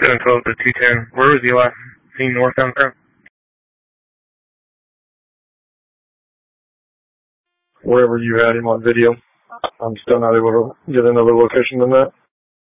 712 to 210. Where was you last seen northbound from? Wherever you had him on video. I'm still not able to get another location than that.